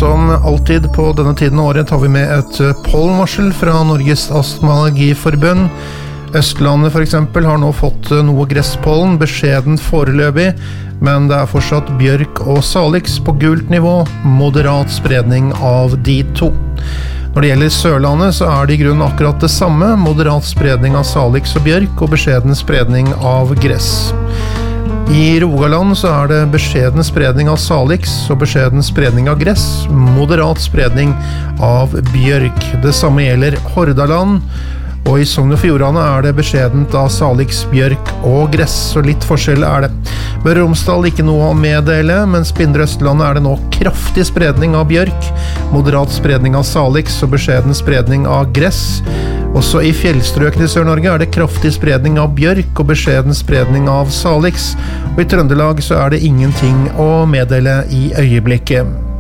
Som alltid på denne tiden av året tar vi med et pollenvarsel fra Norges Astma-allergiforbund. Østlandet for eksempel har nå fått noe gresspollen, beskjedent foreløpig, men det er fortsatt bjørk og salix på gult nivå, moderat spredning av de to. Når det gjelder Sørlandet så er det i grunnen akkurat det samme, moderat spredning av salix og bjørk og beskjeden spredning av gress. I Rogaland så er det beskjeden spredning av salix og beskjeden spredning av gress, moderat spredning av bjørk. Det samme gjelder Hordaland, og i Sogn og Fjordane er det beskjedent av salix, bjørk og gress, så litt forskjell er det. Møre og Romsdal ikke noe å meddele, mens på Indre Østlandet er det nå kraftig spredning av bjørk, moderat spredning av salix og beskjeden spredning av gress. Også i fjellstrøkene i Sør-Norge er det kraftig spredning av bjørk og beskjeden spredning av salix, og i Trøndelag så er det ingenting å meddele i øyeblikket.